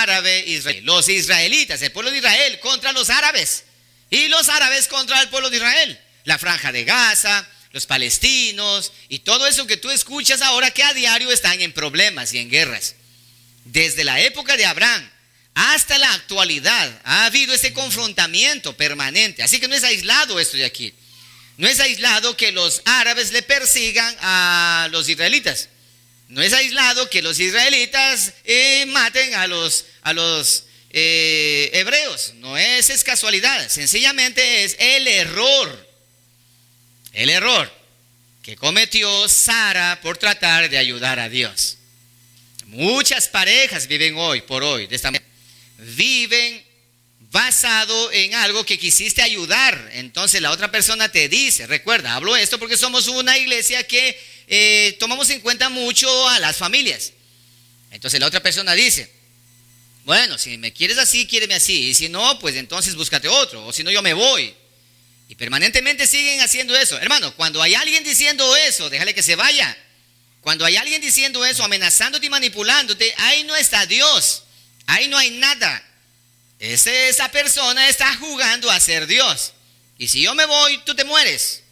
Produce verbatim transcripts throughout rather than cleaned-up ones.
árabe-israelí. Los israelitas, el pueblo de Israel contra los árabes. Y los árabes contra el pueblo de Israel. La franja de Gaza, los palestinos y todo eso que tú escuchas ahora que a diario están en problemas y en guerras. Desde la época de Abraham hasta la actualidad ha habido ese confrontamiento permanente. Así que no es aislado esto de aquí. No es aislado que los árabes le persigan a los israelitas. No es aislado que los israelitas eh, maten a los, a los eh, hebreos. No es, es casualidad. Sencillamente es el error. El error que cometió Sara por tratar de ayudar a Dios. Muchas parejas viven hoy por hoy de esta manera. Viven basado en algo que quisiste ayudar. Entonces la otra persona te dice, recuerda, hablo esto porque somos una iglesia que eh, tomamos en cuenta mucho a las familias. Entonces la otra persona dice, bueno, si me quieres así, quiéreme así. Y si no, pues entonces búscate otro. O si no, yo me voy. Y permanentemente siguen haciendo eso. Hermano, cuando hay alguien diciendo eso, déjale que se vaya. Cuando hay alguien diciendo eso, amenazándote y manipulándote, ahí no está Dios. Ahí no hay nada. Ese, esa persona está jugando a ser Dios. Y si yo me voy, tú te mueres.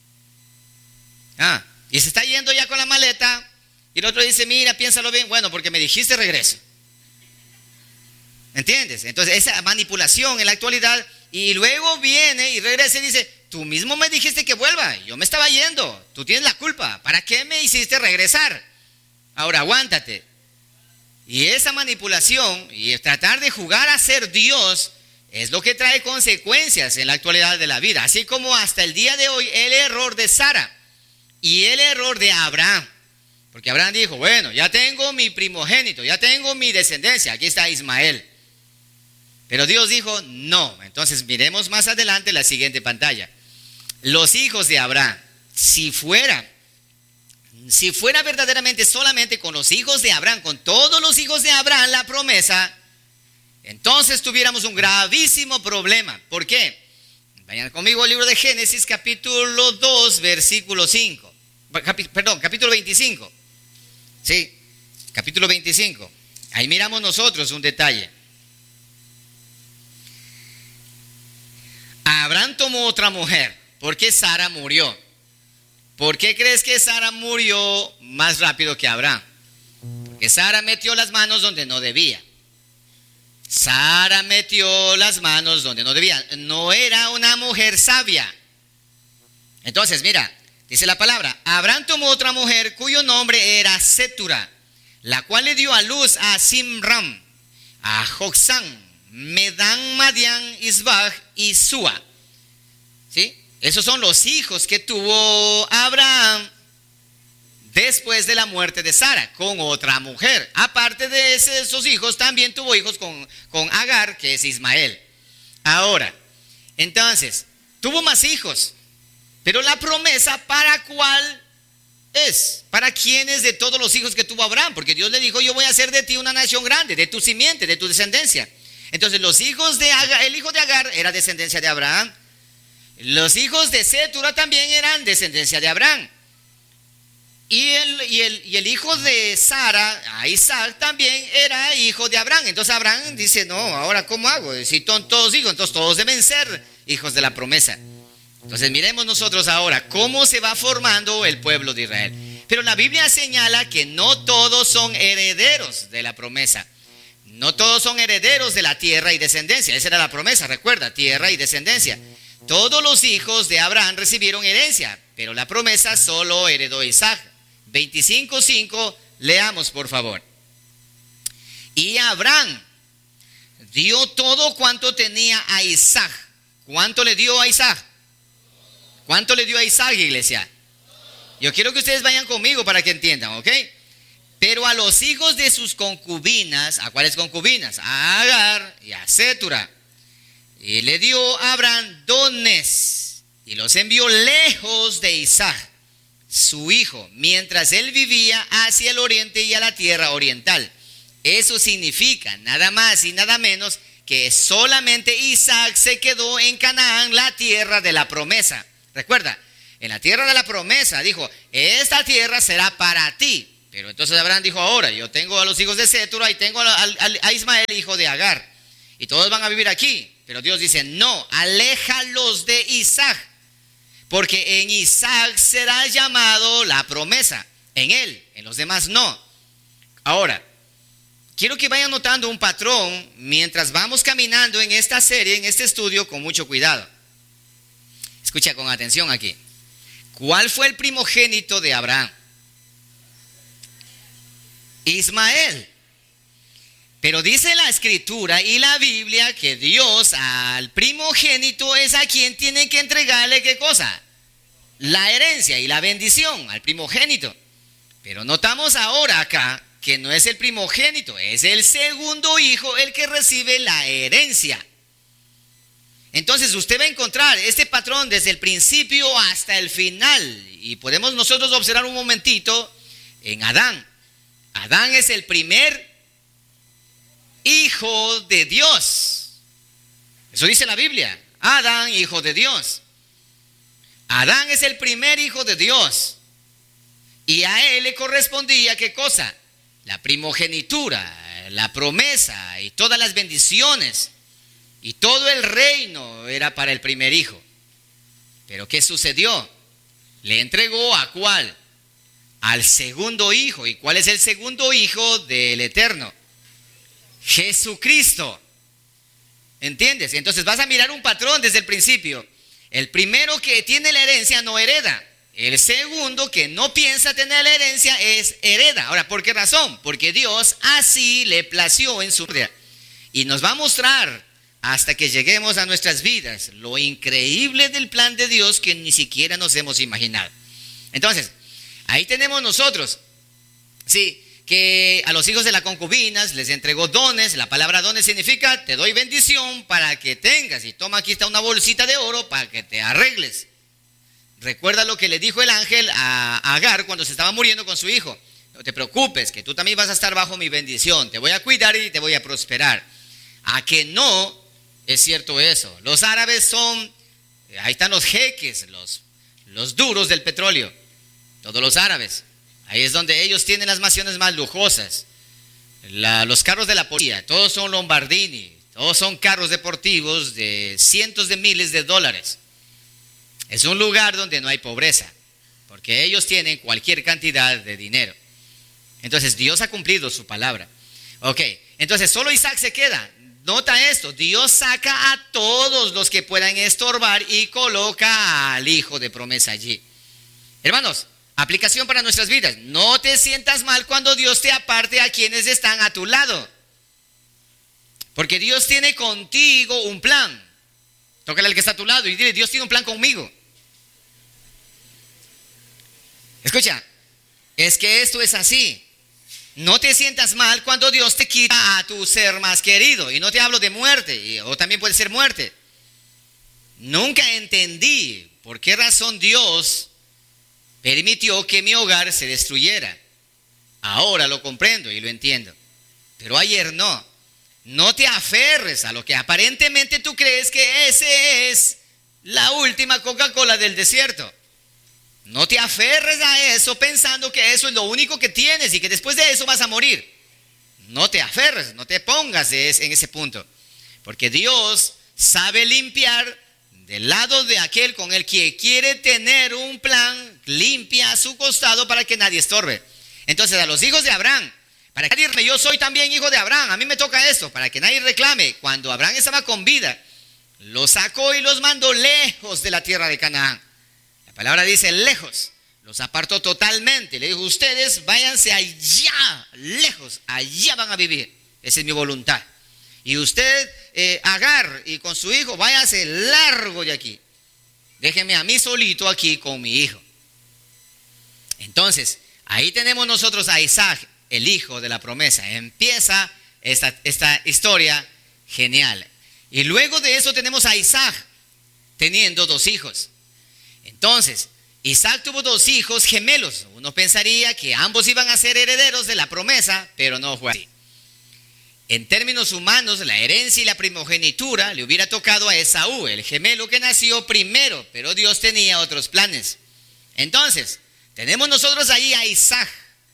Ah, y se está yendo ya con la maleta. Y el otro dice, mira, piénsalo bien. Bueno, porque me dijiste regreso. ¿Entiendes? Entonces esa manipulación en la actualidad. Y luego viene y regresa y dice, tú mismo me dijiste que vuelva. Yo me estaba yendo. Tú tienes la culpa. ¿Para qué me hiciste regresar? Ahora aguántate. Y esa manipulación y tratar de jugar a ser Dios es lo que trae consecuencias en la actualidad de la vida. Así como hasta el día de hoy el error de Sara y el error de Abraham. Porque Abraham dijo, bueno, ya tengo mi primogénito, ya tengo mi descendencia, aquí está Ismael. Pero Dios dijo, no. Entonces miremos más adelante la siguiente pantalla. Los hijos de Abraham, si fuera... Si fuera verdaderamente solamente con los hijos de Abraham, con todos los hijos de Abraham la promesa, entonces tuviéramos un gravísimo problema. ¿Por qué? Vayan conmigo al libro de Génesis capítulo dos, versículo cinco. Capi, perdón, capítulo veinticinco. Sí, capítulo veinticinco. Ahí miramos nosotros un detalle. Abraham tomó otra mujer porque Sara murió. ¿Por qué crees que Sara murió más rápido que Abraham? Porque Sara metió las manos donde no debía. Sara metió las manos donde no debía. No era una mujer sabia. Entonces, mira, dice la palabra, Abraham tomó otra mujer cuyo nombre era Setura, la cual le dio a luz a Simram, a Joksán, Medán, Madián, Isbaj y Sua. ¿Sí? Esos son los hijos que tuvo Abraham después de la muerte de Sara, con otra mujer. Aparte de esos hijos, también tuvo hijos con, con Agar, que es Ismael. Ahora, entonces, tuvo más hijos, pero la promesa, ¿para cuál es? ¿Para quién es de todos los hijos que tuvo Abraham? Porque Dios le dijo, yo voy a hacer de ti una nación grande, de tu simiente, de tu descendencia. Entonces, los hijos de Agar, el hijo de Agar era descendencia de Abraham. Los hijos de Setura también eran descendencia de Abraham. Y el, y el, y el hijo de Sara, a Isaac, también era hijo de Abraham. Entonces Abraham dice, no, ahora ¿cómo hago? Si son todos hijos, entonces todos deben ser hijos de la promesa. Entonces miremos nosotros ahora cómo se va formando el pueblo de Israel. Pero la Biblia señala que no todos son herederos de la promesa. No todos son herederos de la tierra y descendencia. Esa era la promesa, recuerda, tierra y descendencia. Todos los hijos de Abraham recibieron herencia, pero la promesa solo heredó Isaac. veinticinco cinco, leamos por favor. Y Abraham dio todo cuanto tenía a Isaac. ¿Cuánto le dio a Isaac? ¿Cuánto le dio a Isaac, iglesia? Yo quiero que ustedes vayan conmigo para que entiendan, ¿ok? Pero a los hijos de sus concubinas, ¿a cuáles concubinas? A Agar y a Setura. Y le dio a Abraham dones y los envió lejos de Isaac, su hijo, mientras él vivía hacia el oriente y a la tierra oriental. Eso significa nada más y nada menos que solamente Isaac se quedó en Canaán, la tierra de la promesa. Recuerda, en la tierra de la promesa dijo, esta tierra será para ti. Pero entonces Abraham dijo, ahora yo tengo a los hijos de Cetura y tengo a, a, a Ismael, hijo de Agar, y todos van a vivir aquí. Pero Dios dice, no, aléjalos de Isaac, porque en Isaac será llamado la promesa, en él, en los demás no. Ahora, quiero que vayan notando un patrón mientras vamos caminando en esta serie, en este estudio, con mucho cuidado. Escucha con atención aquí. ¿Cuál fue el primogénito de Abraham? Ismael. Pero dice la escritura y la Biblia que Dios al primogénito es a quien tiene que entregarle, ¿qué cosa? La herencia y la bendición al primogénito. Pero notamos ahora acá que no es el primogénito, es el segundo hijo el que recibe la herencia. Entonces usted va a encontrar este patrón desde el principio hasta el final. Y podemos nosotros observar un momentito en Adán. Adán es el primer hijo de Dios. Eso dice la Biblia. Adán, hijo de Dios. Adán es el primer hijo de Dios. Y a él le correspondía, ¿qué cosa? La primogenitura, la promesa y todas las bendiciones. Y todo el reino era para el primer hijo. Pero ¿qué sucedió? Le entregó ¿a cuál? Al segundo hijo. ¿Y cuál es el segundo hijo del Eterno? Jesucristo. ¿Entiendes? Entonces vas a mirar un patrón desde el principio. El primero que tiene la herencia no hereda. El segundo que no piensa tener la herencia es hereda. Ahora, ¿por qué razón? Porque Dios así le plació en su vida. Y nos va a mostrar hasta que lleguemos a nuestras vidas lo increíble del plan de Dios que ni siquiera nos hemos imaginado. Entonces, ahí tenemos nosotros, sí, que a los hijos de las concubinas les entregó dones. La palabra dones significa te doy bendición para que tengas. Y toma, aquí está una bolsita de oro para que te arregles. Recuerda lo que le dijo el ángel a Agar cuando se estaba muriendo con su hijo. No te preocupes, que tú también vas a estar bajo mi bendición. Te voy a cuidar y te voy a prosperar. A que no es cierto eso. Los árabes son, ahí están los jeques, los, los duros del petróleo. Todos los árabes. Ahí es donde ellos tienen las mansiones más lujosas. La, los carros de la policía, todos son Lombardini. Todos son carros deportivos de cientos de miles de dólares. Es un lugar donde no hay pobreza, porque ellos tienen cualquier cantidad de dinero. Entonces Dios ha cumplido su palabra. Ok, entonces solo Isaac se queda. Nota esto, Dios saca a todos los que puedan estorbar y coloca al hijo de promesa allí. Hermanos, aplicación para nuestras vidas. No te sientas mal cuando Dios te aparte a quienes están a tu lado, porque Dios tiene contigo un plan. Tócale al que está a tu lado y dile, Dios tiene un plan conmigo. Escucha, es que esto es así. No te sientas mal cuando Dios te quita a tu ser más querido. Y no te hablo de muerte, o también puede ser muerte. Nunca entendí por qué razón Dios permitió que mi hogar se destruyera. Ahora lo comprendo y lo entiendo. Pero ayer no. No te aferres a lo que aparentemente tú crees que ese es la última Coca-Cola del desierto. No te aferres a eso pensando que eso es lo único que tienes y que después de eso vas a morir. No te aferres, no te pongas en ese punto. Porque Dios sabe limpiar del lado de aquel con el que quiere tener un plan, limpia a su costado para que nadie estorbe. Entonces a los hijos de Abraham, para que nadie reclame, yo soy también hijo de Abraham, a mí me toca esto, para que nadie reclame. Cuando Abraham estaba con vida, los sacó y los mandó lejos de la tierra de Canaán. La palabra dice lejos, los apartó totalmente. Le dijo, ustedes váyanse allá, lejos, allá van a vivir. Esa es mi voluntad. Y usted, eh, Agar, y con su hijo, váyase largo de aquí. Déjenme a mí solito aquí con mi hijo. Entonces, ahí tenemos nosotros a Isaac, el hijo de la promesa. Empieza esta, esta historia genial. Y luego de eso tenemos a Isaac teniendo dos hijos. Entonces, Isaac tuvo dos hijos gemelos. Uno pensaría que ambos iban a ser herederos de la promesa, pero no fue así. En términos humanos, la herencia y la primogenitura le hubiera tocado a Esaú, el gemelo que nació primero, pero Dios tenía otros planes. Entonces, tenemos nosotros ahí a Isaac.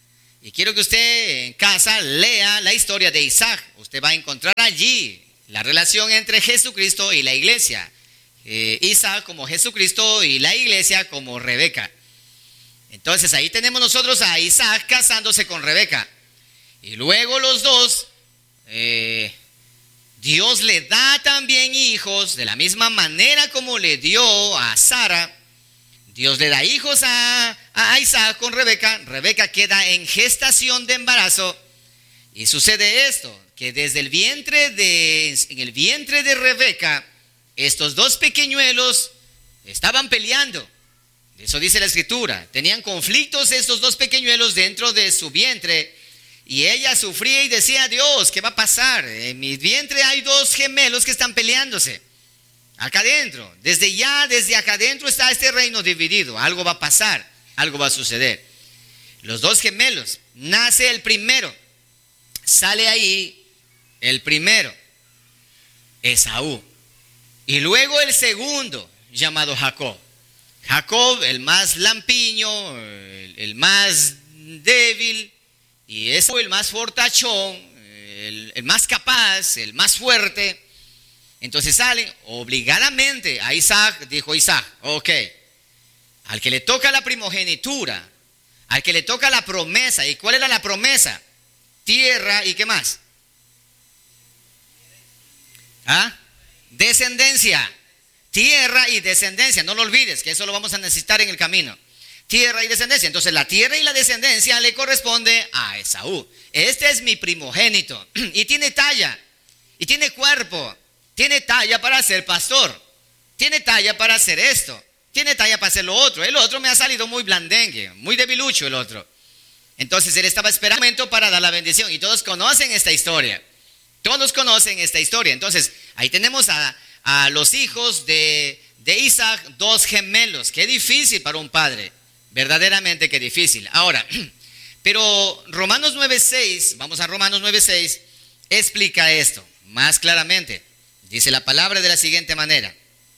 Y quiero que usted en casa lea la historia de Isaac. Usted va a encontrar allí la relación entre Jesucristo y la iglesia. Eh, Isaac como Jesucristo y la iglesia como Rebeca. Entonces ahí tenemos nosotros a Isaac casándose con Rebeca. Y luego los dos, eh, Dios le da también hijos de la misma manera como le dio a Sara. Dios le da hijos a, a Isaac con Rebeca. Rebeca queda en gestación de embarazo. Y sucede esto, que desde el vientre de, en el vientre de Rebeca, estos dos pequeñuelos estaban peleando. Eso dice la escritura. Tenían conflictos estos dos pequeñuelos dentro de su vientre. Y ella sufría y decía: Dios, ¿qué va a pasar? En mi vientre hay dos gemelos que están peleándose. Acá adentro, desde ya, desde acá adentro está este reino dividido. Algo va a pasar, algo va a suceder. Los dos gemelos, nace el primero. Sale ahí el primero, Esaú. Y luego el segundo, llamado Jacob. Jacob, el más lampiño, el, el más débil. Y Esaú, el más fortachón, el, el más capaz, el más fuerte. Entonces salen obligadamente a Isaac. Dijo Isaac: ok, al que le toca la primogenitura, al que le toca la promesa. ¿Y cuál era la promesa? Tierra y ¿qué más? ¿Ah? Descendencia. Tierra y descendencia. No lo olvides, que eso lo vamos a necesitar en el camino. Tierra y descendencia. Entonces la tierra y la descendencia le corresponde a Esaú. Este es mi primogénito. Y tiene talla. Y tiene cuerpo. Tiene talla para ser pastor. Tiene talla para hacer esto. Tiene talla para hacer lo otro. El otro me ha salido muy blandengue, muy debilucho el otro. Entonces él estaba esperando un momento para dar la bendición. Y todos conocen esta historia. Todos conocen esta historia. Entonces ahí tenemos a, a los hijos de, de Isaac, dos gemelos. Qué difícil para un padre. Verdaderamente qué difícil. Ahora, pero Romanos nueve seis, vamos a Romanos nueve seis, explica esto más claramente. Dice la palabra de la siguiente manera: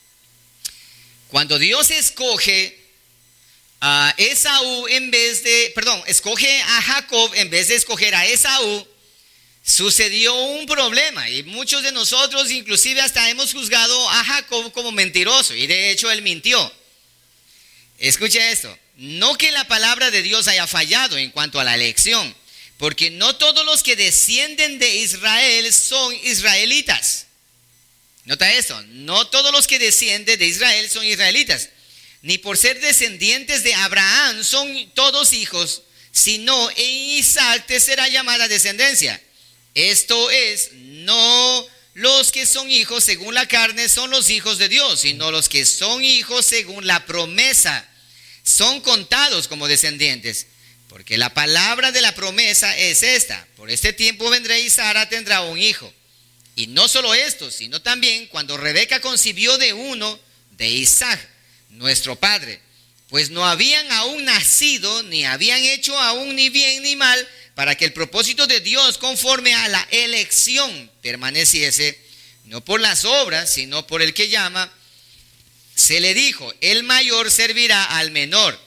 cuando Dios escoge a Esaú en vez de, perdón, escoge a Jacob en vez de escoger a Esaú, sucedió un problema. Y muchos de nosotros inclusive hasta hemos juzgado a Jacob como mentiroso. Y de hecho él mintió. Escucha esto. No que la palabra de Dios haya fallado en cuanto a la elección, porque no todos los que descienden de Israel son israelitas. Nota esto, no todos los que descienden de Israel son israelitas, ni por ser descendientes de Abraham son todos hijos, sino en Isaac te será llamada descendencia. Esto es, no los que son hijos según la carne son los hijos de Dios, sino los que son hijos según la promesa son contados como descendientes. Porque la palabra de la promesa es esta: por este tiempo vendré y Sara tendrá un hijo. Y no solo esto, sino también cuando Rebeca concibió de uno, de Isaac, nuestro padre, pues no habían aún nacido, ni habían hecho aún ni bien ni mal, para que el propósito de Dios conforme a la elección permaneciese, no por las obras, sino por el que llama. Se le dijo: el mayor servirá al menor.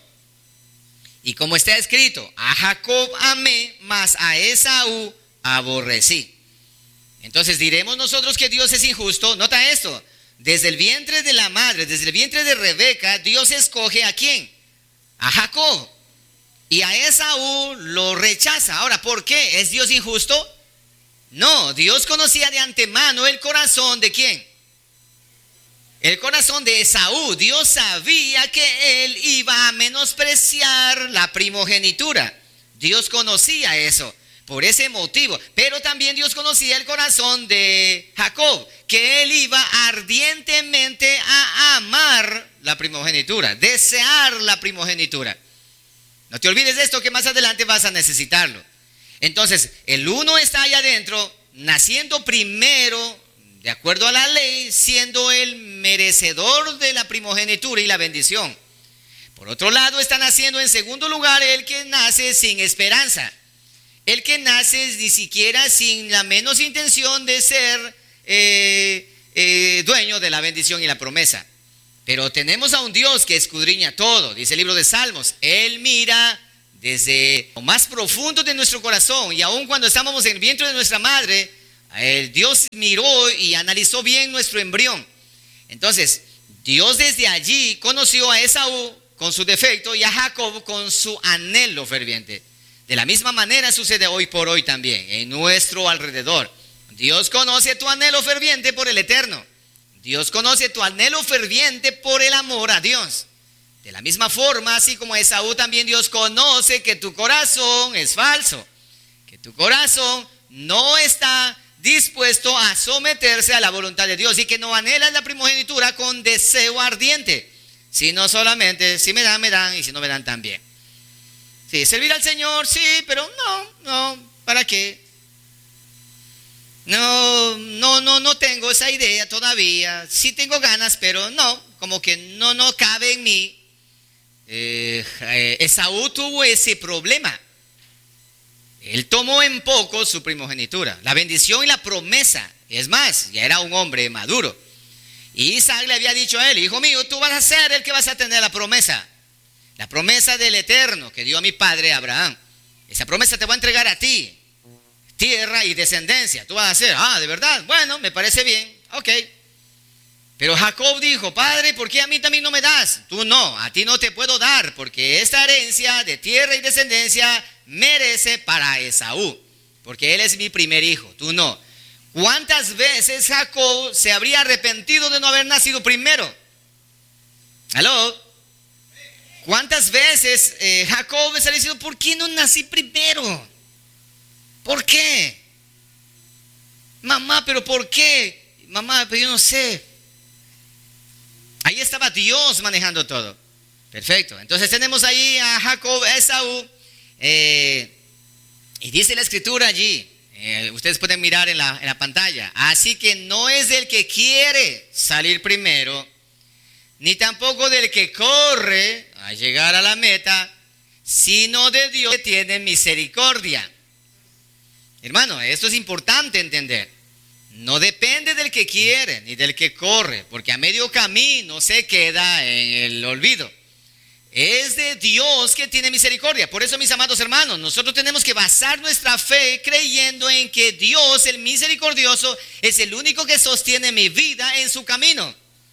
Y como está escrito: a Jacob amé, mas a Esaú aborrecí. Entonces diremos nosotros que Dios es injusto. Nota esto: desde el vientre de la madre, desde el vientre de Rebeca, Dios escoge ¿a quién? A Jacob. Y a Esaú lo rechaza. Ahora, ¿por qué? ¿Es Dios injusto? No, Dios conocía de antemano el corazón ¿de quién? El corazón de Esaú. Dios sabía que él iba a menospreciar la primogenitura. Dios conocía eso, por ese motivo. Pero también Dios conocía el corazón de Jacob, que él iba ardientemente a amar la primogenitura, desear la primogenitura. No te olvides de esto, que más adelante vas a necesitarlo. Entonces, el uno está allá adentro, naciendo primero, de acuerdo a la ley, siendo el merecedor de la primogenitura y la bendición. Por otro lado, está naciendo en segundo lugar el que nace sin esperanza, el que nace ni siquiera sin la menos intención de ser eh, eh, dueño de la bendición y la promesa. Pero tenemos a un Dios que escudriña todo. Dice el libro de Salmos: Él mira desde lo más profundo de nuestro corazón, y aun cuando estábamos en el vientre de nuestra madre, eh, Dios miró y analizó bien nuestro embrión. Entonces, Dios desde allí conoció a Esaú con su defecto y a Jacob con su anhelo ferviente. De la misma manera sucede hoy por hoy también, en nuestro alrededor. Dios conoce tu anhelo ferviente por el eterno. Dios conoce tu anhelo ferviente por el amor a Dios. De la misma forma, así como Esaú, también Dios conoce que tu corazón es falso, que tu corazón no está dispuesto a someterse a la voluntad de Dios y que no anhelas la primogenitura con deseo ardiente, sino solamente si me dan, me dan, y si no me dan también. Sí, servir al Señor, sí, pero no, no, ¿para qué? No, no, no, no tengo esa idea todavía. Sí tengo ganas, pero no, como que no, no cabe en mí. Eh, eh, Esaú tuvo ese problema. Él tomó en poco su primogenitura, la bendición y la promesa. Es más, ya era un hombre maduro. Y Isaac le había dicho a él: hijo mío, tú vas a ser el que vas a tener la promesa. La promesa del Eterno que dio a mi padre Abraham. Esa promesa te va a entregar a ti, tierra y descendencia. Tú vas a ser, ah, de verdad, bueno, me parece bien, ok. Pero Jacob dijo: padre, ¿por qué a mí también no me das? Tú no, a ti no te puedo dar, porque esta herencia de tierra y descendencia merece para Esaú, porque él es mi primer hijo, tú no. ¿Cuántas veces Jacob se habría arrepentido de no haber nacido primero? ¿Aló? ¿Cuántas veces eh, Jacob se ha dicho: ¿por qué no nací primero? ¿Por qué? Mamá, ¿pero por qué? Mamá, pero yo no sé. Ahí estaba Dios manejando todo. Perfecto. Entonces tenemos ahí a Jacob, a Esaú. Eh, y dice la escritura allí, eh, ustedes pueden mirar en la, en la pantalla: así que no es del que quiere salir primero, ni tampoco del que corre a llegar a la meta, sino de Dios que tiene misericordia. Hermano, esto es importante entender. No depende del que quiere ni del que corre, porque a medio camino se queda en el olvido. Es de Dios que tiene misericordia. Por eso, mis amados hermanos, nosotros tenemos que basar nuestra fe creyendo en que Dios, el misericordioso, es el único que sostiene mi vida en su camino.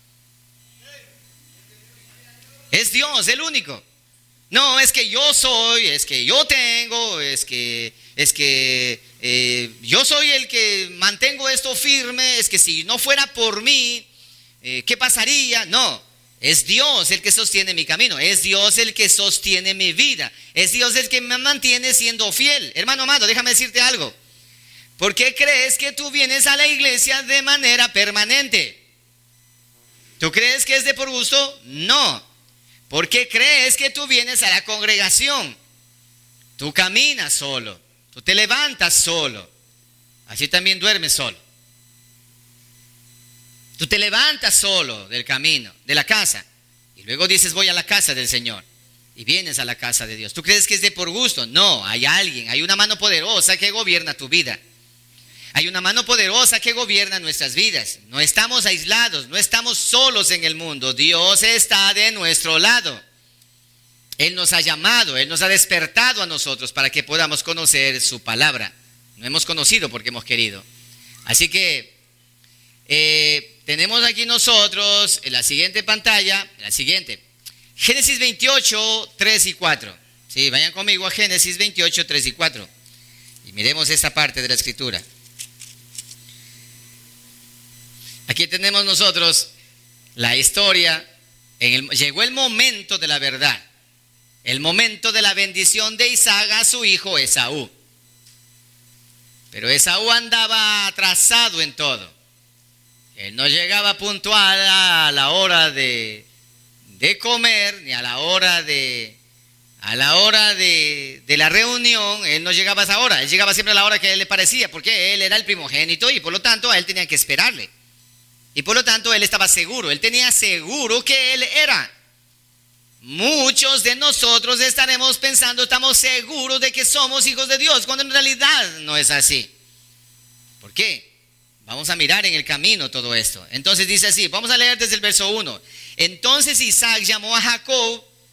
Es Dios el único. No, es que yo soy, es que yo tengo, es que, es que eh, yo soy el que mantengo esto firme, es que si no fuera por mí, eh, ¿qué pasaría? No, es Dios el que sostiene mi camino, es Dios el que sostiene mi vida, es Dios el que me mantiene siendo fiel. Hermano amado, déjame decirte algo. ¿Por qué crees que tú vienes a la iglesia de manera permanente? ¿Tú crees que es de por gusto? No. ¿Por qué crees que tú vienes a la congregación? Tú caminas solo, tú te levantas solo, así también duermes solo. Tú te levantas solo del camino, de la casa, y luego dices: voy a la casa del Señor, y vienes a la casa de Dios. ¿Tú crees que es de por gusto? No, hay alguien, hay una mano poderosa que gobierna tu vida. Hay una mano poderosa que gobierna nuestras vidas. No estamos aislados, no estamos solos en el mundo. Dios está de nuestro lado. Él nos ha llamado, Él nos ha despertado a nosotros para que podamos conocer su palabra. No hemos conocido porque hemos querido. Así que eh, tenemos aquí nosotros en la siguiente pantalla, la siguiente, Génesis veintiocho, tres y cuatro. Sí, vayan conmigo a Génesis veintiocho, tres y cuatro. Y miremos esta parte de la escritura. Aquí tenemos nosotros la historia. En el, llegó el momento de la verdad, el momento de la bendición de Isaac a su hijo Esaú. Pero Esaú andaba atrasado en todo. Él no llegaba puntual a la hora de, de comer, ni a la hora de, a la hora de, de la reunión. Él no llegaba a esa hora, él llegaba siempre a la hora que a él le parecía, porque él era el primogénito y por lo tanto a él tenía que esperarle. Y por lo tanto él estaba seguro, él tenía seguro que él era. Muchos de nosotros estaremos pensando, estamos seguros de que somos hijos de Dios, cuando en realidad no es así. ¿Por qué? Vamos a mirar en el camino todo esto. Entonces dice así, vamos a leer desde el verso uno. Entonces Isaac llamó a Jacob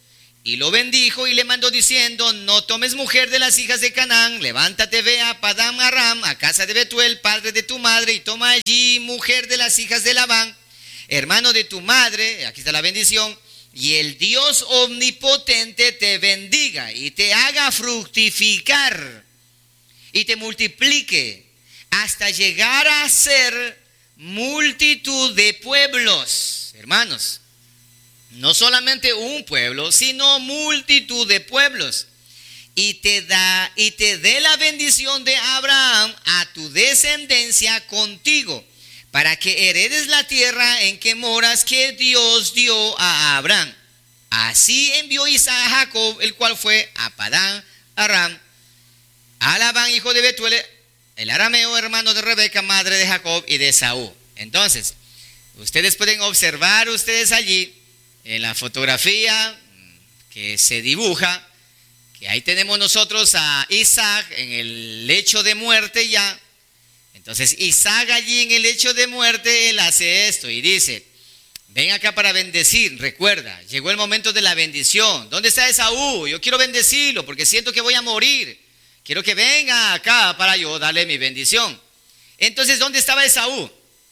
Y lo bendijo y le mandó diciendo: no tomes mujer de las hijas de Canaán, levántate, ve a Padán Aram, a casa de Betuel, padre de tu madre, y toma allí mujer de las hijas de Labán, hermano de tu madre. Aquí está la bendición. Y el Dios omnipotente te bendiga y te haga fructificar y te multiplique hasta llegar a ser multitud de pueblos. Hermanos, no solamente un pueblo, sino multitud de pueblos. Y te da y te dé la bendición de Abraham a tu descendencia contigo, para que heredes la tierra en que moras, que Dios dio a Abraham. Así envió Isaac a Jacob, el cual fue a Padán Aram, a Labán, hijo de Betuel, el arameo, hermano de Rebeca, madre de Jacob y de Esaú. Entonces, ustedes pueden observar ustedes allí en la fotografía que se dibuja, que ahí tenemos nosotros a Isaac en el lecho de muerte ya. Entonces Isaac allí en el lecho de muerte, él hace esto y dice: ven acá para bendecir. Recuerda, llegó el momento de la bendición. ¿Dónde está Esaú? Yo quiero bendecirlo porque siento que voy a morir. Quiero que venga acá para yo darle mi bendición. Entonces, ¿dónde estaba Esaú?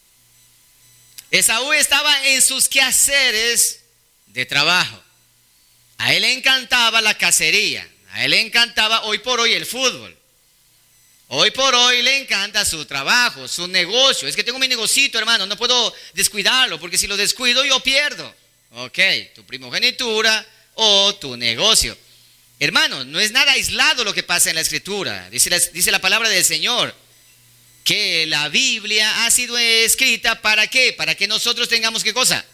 Esaú estaba en sus quehaceres de trabajo. A él le encantaba la cacería, a él le encantaba hoy por hoy el fútbol. Hoy por hoy le encanta su trabajo, su negocio. Es que tengo mi negocito, hermano, no puedo descuidarlo, porque si lo descuido yo pierdo. Ok, tu primogenitura o tu negocio. Hermano, no es nada aislado lo que pasa en la Escritura. Dice la, dice la palabra del Señor que la Biblia ha sido escrita ¿para qué? Para que nosotros tengamos ¿qué cosa?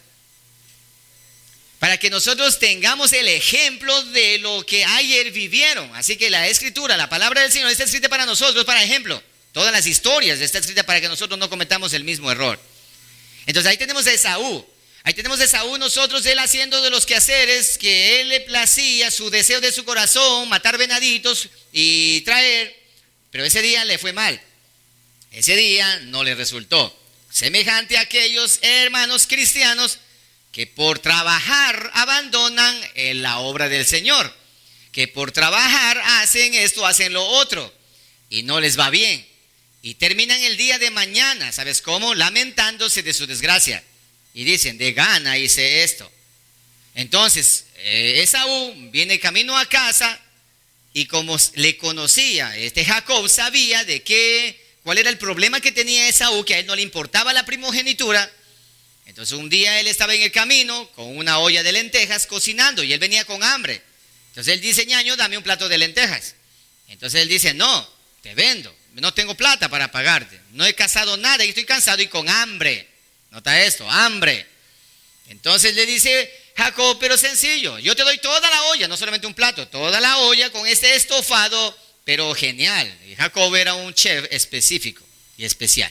Para que nosotros tengamos el ejemplo de lo que ayer vivieron. Así que la Escritura, la palabra del Señor está escrita para nosotros, para ejemplo. Todas las historias están escritas para que nosotros no cometamos el mismo error. Entonces ahí tenemos a Esaú. Ahí tenemos a Esaú nosotros, él haciendo de los quehaceres que él le placía, su deseo de su corazón, matar venaditos y traer. Pero ese día le fue mal. Ese día no le resultó. Semejante a aquellos hermanos cristianos que por trabajar abandonan la obra del Señor, que por trabajar hacen esto, hacen lo otro, y no les va bien, y terminan el día de mañana, ¿sabes cómo? Lamentándose de su desgracia, y dicen: de gana hice esto. Entonces, eh, Esaú viene camino a casa, y como le conocía, este Jacob sabía de qué, cuál era el problema que tenía Esaú, que a él no le importaba la primogenitura. Entonces un día él estaba en el camino con una olla de lentejas cocinando y él venía con hambre. Entonces él dice: ñaño, dame un plato de lentejas. Entonces él dice: no, te vendo, no tengo plata para pagarte, no he cazado nada y estoy cansado y con hambre. Nota esto, hambre. Entonces le dice Jacob: pero sencillo, yo te doy toda la olla, no solamente un plato, toda la olla con este estofado, pero genial. Y Jacob era un chef específico y especial.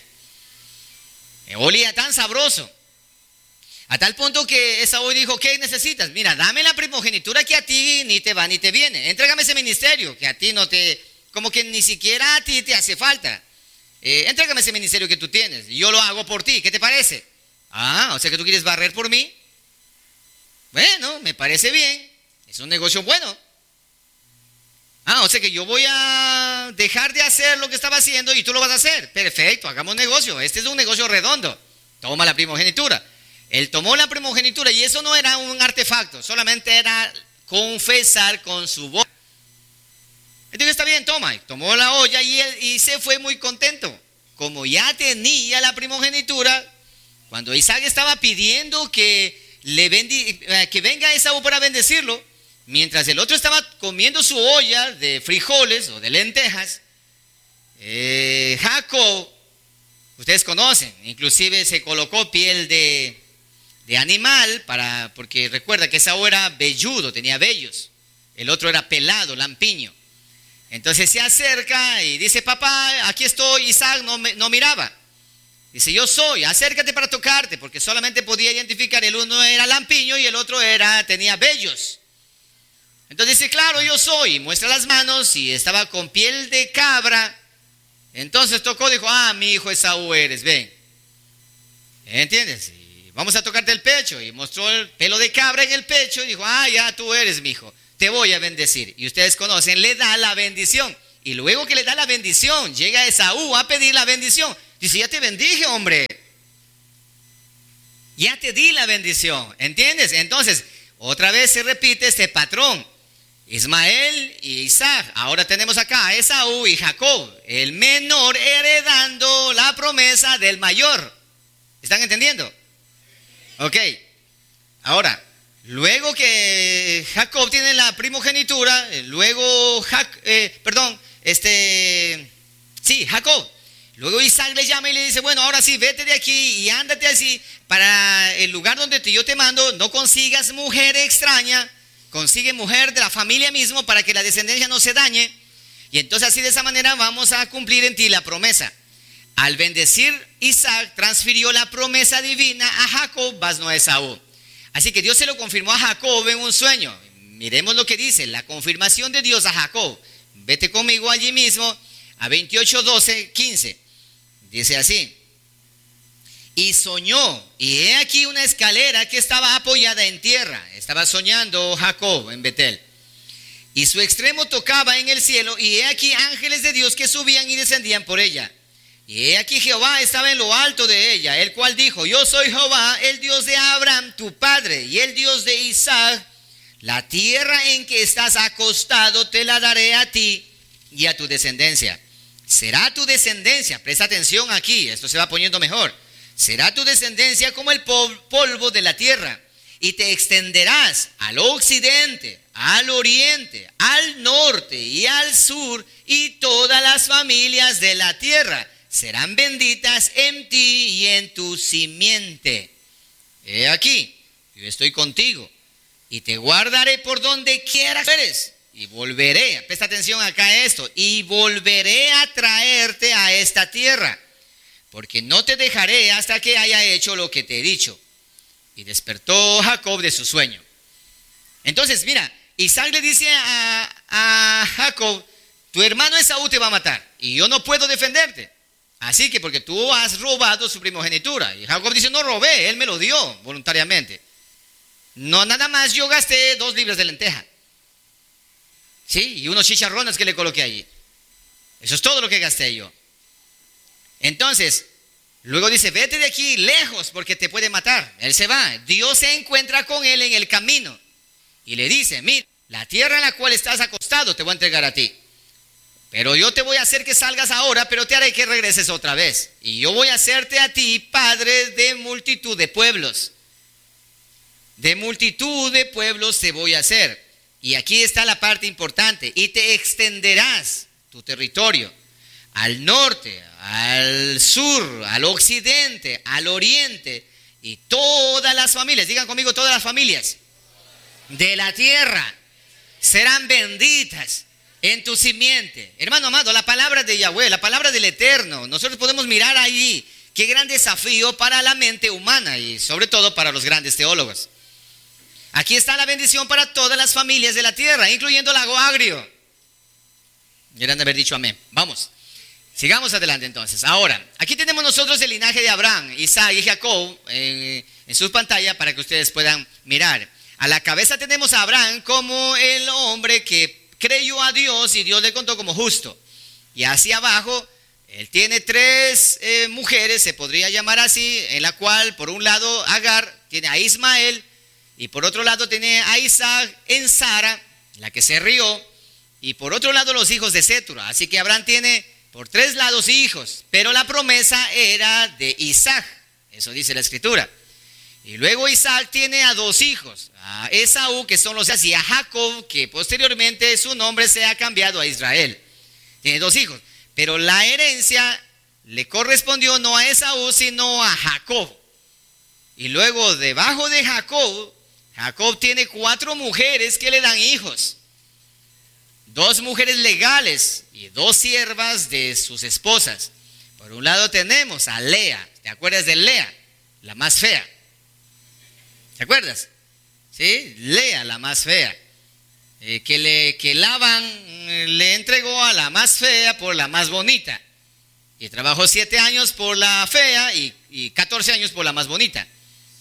Olía tan sabroso. A tal punto que Esaú dijo: ¿qué necesitas? Mira, dame la primogenitura que a ti ni te va ni te viene. Entrégame ese ministerio que a ti no te, como que ni siquiera a ti te hace falta. Eh, entrégame ese ministerio que tú tienes. Yo lo hago por ti. ¿Qué te parece? Ah, o sea que tú quieres barrer por mí. Bueno, me parece bien. Es un negocio bueno. Ah, o sea que yo voy a dejar de hacer lo que estaba haciendo y tú lo vas a hacer. Perfecto, hagamos negocio. Este es un negocio redondo. Toma la primogenitura. Él tomó la primogenitura y eso no era un artefacto, solamente era confesar con su boca. Entonces está bien, toma. Y tomó la olla y, él, y se fue muy contento. Como ya tenía la primogenitura, cuando Isaac estaba pidiendo que, le bendi, que venga Esaú para bendecirlo, mientras el otro estaba comiendo su olla de frijoles o de lentejas, eh, Jacob, ustedes conocen, inclusive se colocó piel de... de animal, para, porque recuerda que Esaú era velludo, tenía vellos, el otro era pelado, lampiño. Entonces se acerca y dice: papá, aquí estoy. Isaac no, me, no miraba. Dice: yo soy, acércate para tocarte, porque solamente podía identificar, el uno era lampiño y el otro era, tenía vellos. Entonces dice: claro, yo soy, y muestra las manos y estaba con piel de cabra. Entonces tocó, dijo: ah, mi hijo Esaú eres, ven. ¿Entiendes? vamos a tocarte el pecho. Y mostró el pelo de cabra en el pecho y dijo, ah, ya tú eres mi hijo, te voy a bendecir. Y ustedes conocen, le da la bendición. Y luego que le da la bendición, llega Esaú a pedir la bendición. Dice, ya te bendije, hombre. Ya te di la bendición, ¿entiendes? Entonces, otra vez se repite este patrón. Ismael y Isaac. Ahora tenemos acá a Esaú y Jacob, el menor heredando la promesa del mayor. ¿Están entendiendo? Ok. Ahora, luego que Jacob tiene la primogenitura, luego, Jac, eh, perdón, este, sí, Jacob. Luego Isaac le llama y le dice, bueno, ahora sí, vete de aquí y ándate así para el lugar donde yo te mando, no consigas mujer extraña, consigue mujer de la familia mismo para que la descendencia no se dañe. Y entonces así de esa manera vamos a cumplir en ti la promesa. Al bendecir Isaac, transfirió la promesa divina a Jacob, más no a Esaú. Así que Dios se lo confirmó a Jacob en un sueño. Miremos lo que dice, la confirmación de Dios a Jacob. Vete conmigo allí mismo a veintiocho, doce, quince. Dice así, y soñó, y he aquí una escalera que estaba apoyada en tierra. Estaba soñando Jacob en Betel. Y su extremo tocaba en el cielo, y he aquí ángeles de Dios que subían y descendían por ella. Y he aquí Jehová estaba en lo alto de ella, el cual dijo, yo soy Jehová, el Dios de Abraham, tu padre, y el Dios de Isaac. La tierra en que estás acostado te la daré a ti y a tu descendencia. Será tu descendencia, presta atención aquí, esto se va poniendo mejor. Será tu descendencia como el polvo de la tierra, y te extenderás al occidente, al oriente, al norte y al sur, y todas las familias de la tierra serán benditas en ti y en tu simiente. He aquí, yo estoy contigo, y te guardaré por donde quiera que eres. Y volveré, presta atención acá a esto, y volveré a traerte a esta tierra, porque no te dejaré hasta que haya hecho lo que te he dicho. Y despertó Jacob de su sueño. Entonces, mira, Isaac le dice a, a Jacob, tu hermano Esaú te va a matar, y yo no puedo defenderte. Así que porque tú has robado su primogenitura. Y Jacob dice, no robé, él me lo dio voluntariamente. No, nada más yo gasté dos libras de lenteja. Sí, y unos chicharrones que le coloqué allí. Eso es todo lo que gasté yo. Entonces, luego dice, vete de aquí lejos porque te puede matar. Él se va. Dios se encuentra con él en el camino y le dice, mira, la tierra en la cual estás acostado te voy a entregar a ti. Pero yo te voy a hacer que salgas ahora, pero te haré que regreses otra vez. Y yo voy a hacerte a ti padre de multitud de pueblos. De multitud de pueblos te voy a hacer. Y aquí está la parte importante. Y te extenderás tu territorio al norte, al sur, al occidente, al oriente. Y todas las familias, digan conmigo, todas las familias de la tierra serán benditas en tu simiente. Hermano amado, la palabra de Yahweh, la palabra del Eterno, nosotros podemos mirar allí. Qué gran desafío para la mente humana y sobre todo para los grandes teólogos. Aquí está la bendición para todas las familias de la tierra, incluyendo el lago Agrio. Deberían de haber dicho amén. Vamos, sigamos adelante entonces. Ahora, aquí tenemos nosotros el linaje de Abraham, Isaac y Jacob en, en su pantalla para que ustedes puedan mirar. A la cabeza tenemos a Abraham como el hombre que creyó a Dios y Dios le contó como justo. Y hacia abajo, él tiene tres eh, mujeres, se podría llamar así, en la cual por un lado Agar tiene a Ismael, y por otro lado tiene a Isaac en Sara, la que se rió, y por otro lado los hijos de Cetura. Así que Abraham tiene por tres lados hijos, pero la promesa era de Isaac, eso dice la escritura. Y luego Isaac tiene a dos hijos, a Esaú, que son los y a Jacob, que posteriormente su nombre se ha cambiado a Israel. Tiene dos hijos, pero la herencia le correspondió no a Esaú, sino a Jacob. Y luego debajo de Jacob, Jacob tiene cuatro mujeres que le dan hijos. Dos mujeres legales y dos siervas de sus esposas. Por un lado tenemos a Lea. ¿Te acuerdas de Lea? La más fea. ¿Te acuerdas? ¿Sí? Lea, la más fea. Eh, que, le, que Labán eh, le entregó a la más fea por la más bonita. Y trabajó siete años por la fea y, y catorce años por la más bonita.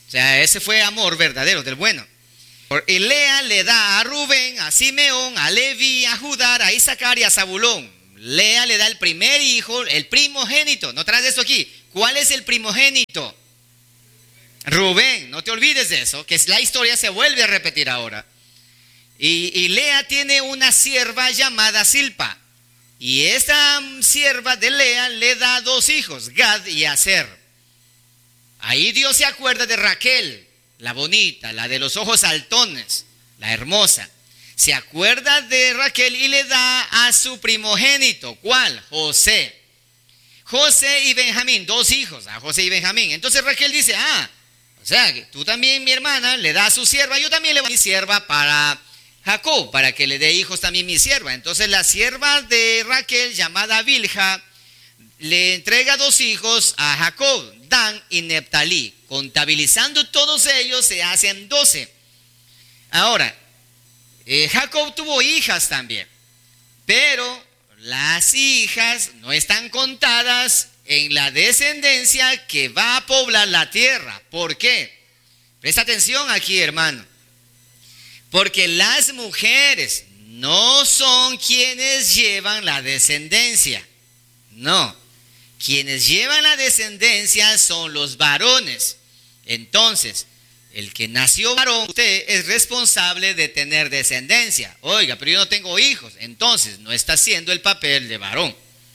O sea, ese fue amor verdadero, del bueno. Y Lea le da a Rubén, a Simeón, a Leví, a Judá, a Isaacar y a Zabulón. Lea le da el primer hijo, el primogénito. No traes esto aquí. ¿Cuál es el primogénito? Rubén, no te olvides de eso, que la historia se vuelve a repetir ahora. Y, y Lea tiene una sierva llamada Silpa. Y esta sierva de Lea le da dos hijos, Gad y Aser. Ahí Dios se acuerda de Raquel, la bonita, la de los ojos saltones, la hermosa. Se acuerda de Raquel y le da a su primogénito. ¿Cuál? José. José y Benjamín, dos hijos, a José y Benjamín. Entonces Raquel dice, ah, o sea, que tú también, mi hermana, le das a su sierva, yo también le voy a mi sierva para Jacob, para que le dé hijos también mi sierva. Entonces la sierva de Raquel, llamada Bilha, le entrega dos hijos a Jacob, Dan y Neptalí. Contabilizando todos ellos se hacen doce. Ahora, eh, Jacob tuvo hijas también, pero las hijas no están contadas en la descendencia que va a poblar la tierra. ¿Por qué? Presta atención aquí, hermano. Porque las mujeres no son quienes llevan la descendencia. No. Quienes llevan la descendencia son los varones. Entonces, el que nació varón, usted es responsable de tener descendencia. Oiga, pero yo no tengo hijos. Entonces, no está haciendo el papel de varón.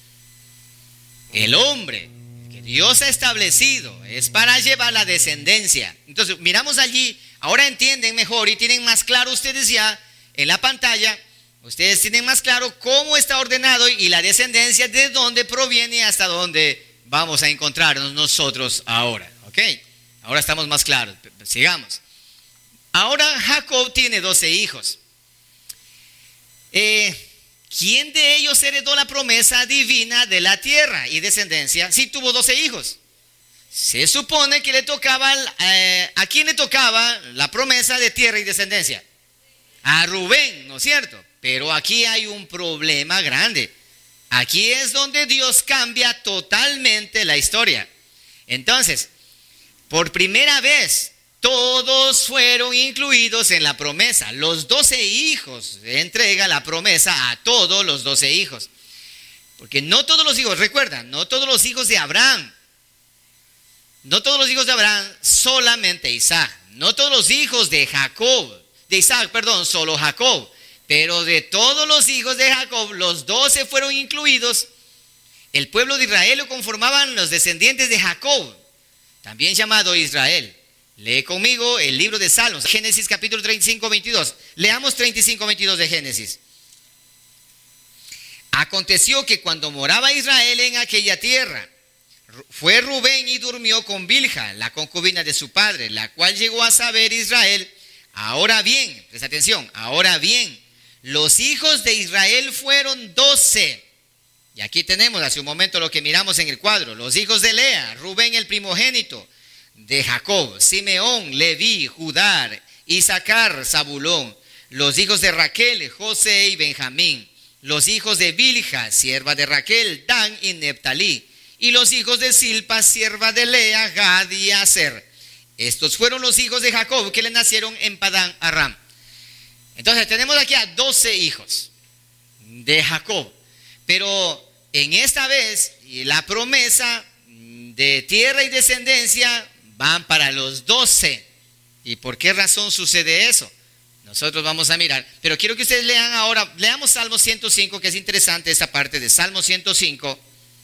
El hombre que Dios ha establecido es para llevar la descendencia. Entonces, miramos allí. Ahora entienden mejor y tienen más claro ustedes ya en la pantalla. Ustedes tienen más claro cómo está ordenado y la descendencia de dónde proviene y hasta dónde vamos a encontrarnos nosotros ahora. ¿Ok? Ahora estamos más claros. Sigamos. Ahora Jacob tiene doce hijos. Eh, ¿Quién de ellos heredó la promesa divina de la tierra y descendencia? Sí tuvo doce hijos. Se supone que le tocaba, eh, ¿a quién le tocaba la promesa de tierra y descendencia? A Rubén, ¿no es cierto? Pero aquí hay un problema grande. Aquí es donde Dios cambia totalmente la historia. Entonces, por primera vez, todos fueron incluidos en la promesa. Los doce hijos, entrega la promesa a todos los doce hijos. Porque no todos los hijos, recuerdan, no todos los hijos de Abraham. No todos los hijos de Abraham, solamente Isaac. No todos los hijos de Jacob, de Isaac, perdón, solo Jacob. Pero de todos los hijos de Jacob, los doce fueron incluidos. El pueblo de Israel lo conformaban los descendientes de Jacob, también llamado Israel. Lee conmigo el libro de Salmos, Génesis capítulo treinta y cinco, veintidós. Leamos treinta y cinco, veintidós de Génesis. Aconteció que cuando moraba Israel en aquella tierra, fue Rubén y durmió con Bilha, la concubina de su padre, la cual llegó a saber Israel. Ahora bien, presta atención, ahora bien, los hijos de Israel fueron doce. Y aquí tenemos hace un momento lo que miramos en el cuadro. Los hijos de Lea, Rubén el primogénito de Jacob, Simeón, Leví, Judá, Isaacar, Zabulón. Los hijos de Raquel, José y Benjamín. Los hijos de Bilha, sierva de Raquel, Dan y Neptalí. Y los hijos de Silpa, sierva de Lea, Gad y Aser. Estos fueron los hijos de Jacob que le nacieron en Padán Aram. Entonces tenemos aquí a doce hijos de Jacob. Pero en esta vez la promesa de tierra y descendencia van para los doce. ¿Y por qué razón sucede eso? Nosotros vamos a mirar. Pero quiero que ustedes lean ahora, leamos Salmo ciento cinco, que es interesante esta parte de Salmo ciento cinco.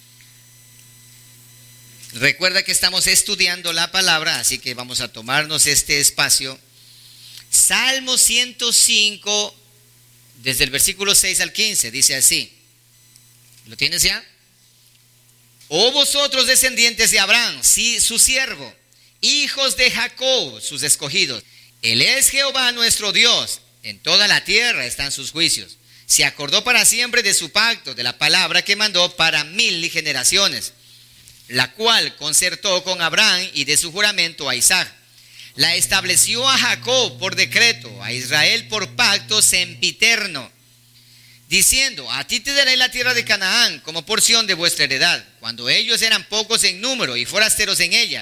Recuerda que estamos estudiando la palabra, así que vamos a tomarnos este espacio. Salmo ciento cinco, desde el versículo seis al quince, dice así. ¿Lo tienes ya? Oh vosotros descendientes de Abraham, sí, su siervo, hijos de Jacob, sus escogidos. Él es Jehová nuestro Dios, en toda la tierra están sus juicios. Se acordó para siempre de su pacto, de la palabra que mandó para mil generaciones, la cual concertó con Abraham y de su juramento a Isaac. La estableció a Jacob por decreto, a Israel por pacto sempiterno, diciendo: a ti te daré la tierra de Canaán como porción de vuestra heredad, cuando ellos eran pocos en número y forasteros en ella.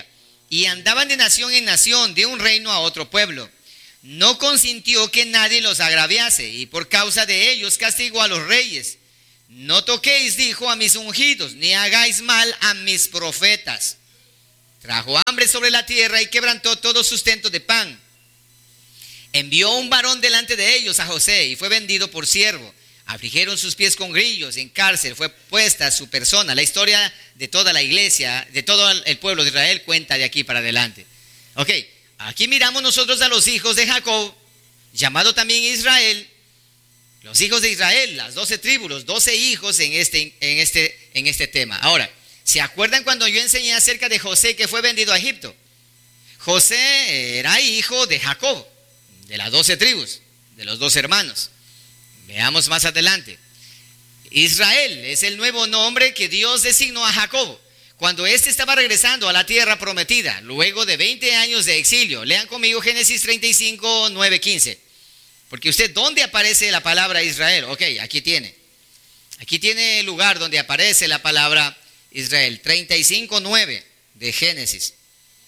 y andaban de nación en nación, de un reino a otro pueblo. No consintió que nadie los agraviase, y por causa de ellos castigó a los reyes. No toquéis, dijo, a mis ungidos, ni hagáis mal a mis profetas. Trajo hambre sobre la tierra y quebrantó todo sustento de pan. Envió un varón delante de ellos, a José, y fue vendido por siervo. Afligieron sus pies con grillos, en cárcel fue puesta su persona. La historia de toda la iglesia, de todo el pueblo de Israel, cuenta de aquí para adelante. Ok, aquí miramos nosotros a los hijos de Jacob, llamado también Israel. Los hijos de Israel, las doce tribus, los doce hijos en este, en este, en este tema. Ahora, ¿se acuerdan cuando yo enseñé acerca de José que fue vendido a Egipto? José era hijo de Jacob, de las doce tribus, de los dos hermanos. Veamos más adelante. Israel es el nuevo nombre que Dios designó a Jacob cuando éste estaba regresando a la tierra prometida, luego de veinte años de exilio. Lean conmigo Génesis treinta y cinco, nueve, quince. Porque usted, ¿dónde aparece la palabra Israel? Ok, aquí tiene. Aquí tiene el lugar donde aparece la palabra Israel. treinta y cinco, nueve de Génesis.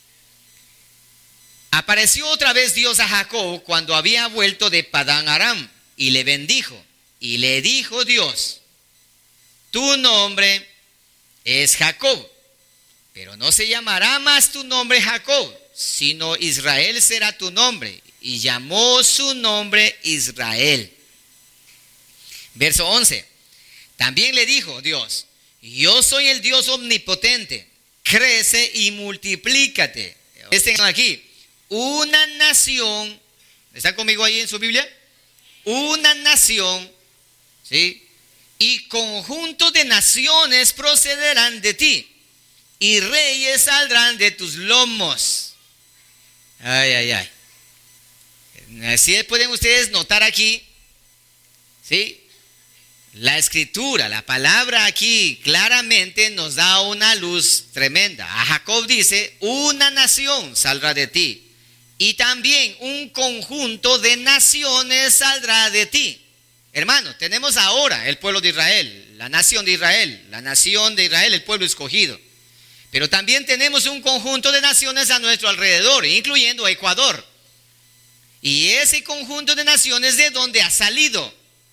Apareció otra vez Dios a Jacob cuando había vuelto de Padán Aram y le bendijo. Y le dijo Dios: tu nombre es Jacob, pero no se llamará más tu nombre Jacob, sino Israel será tu nombre. Y llamó su nombre Israel. Verso once. También le dijo Dios: yo soy el Dios omnipotente, crece y multiplícate. Estén aquí. Una nación, ¿está conmigo ahí en su Biblia? Una nación, ¿sí? Y conjunto de naciones procederán de ti, y reyes saldrán de tus lomos. Ay, ay, ay. Así pueden ustedes notar aquí, ¿sí? La escritura, la palabra aquí claramente nos da una luz tremenda. A Jacob dice: una nación saldrá de ti, y también un conjunto de naciones saldrá de ti. Hermano, tenemos ahora el pueblo de Israel, la nación de Israel, la nación de Israel, el pueblo escogido. Pero también tenemos un conjunto de naciones a nuestro alrededor, incluyendo Ecuador. Y ese conjunto de naciones, ¿de dónde ha salido?